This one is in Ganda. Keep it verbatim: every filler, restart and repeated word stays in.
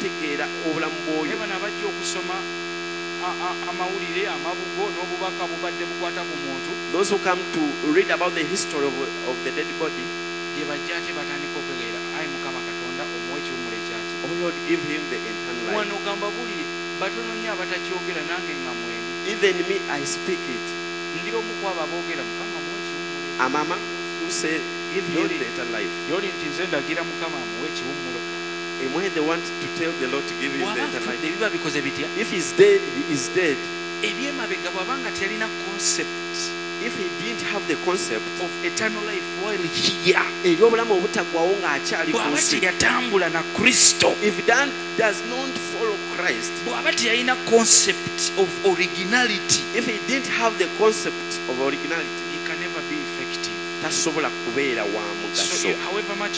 okutegeera obulamu bw'oyo. Ne bano abajja okusoma amawulire amabugo n'obubaka bubadde bukwata ku muntu, those who come to read about the history of, of the dead body, gye bajja ate batandika okwegeera, ayi Mukama Katonda omuwe ekiwummulo ekyaki. oh Lord, give him the eternal life. Wano gamba buli batono nnyo abatakyogera, nange nga mwemi. Even me, I speak it. Ndi omu ku abo aboogera, Mukama muwe ekiwummulo. I'm among who say, give him the eternal life. Yoli nti nze ndagira Mukama amuwe ekiwummulo. And when they want to tell the Lord to give him the eternal life, biba bikoze bitya? if he's dead, he is dead. Ebyemabega bw'abanga teyalina concept If he didn't have the concept of eternal life while here, eby'obulamu obutaggwawo ng'akyali ku bw'aba nsi, teyatambula na Kristo, if that does not follow Christ, bw'aba teyalina concept of originality, if he didn't have the concept of originality, he can never be effective. tasobola kubeera wa mugaso. So however much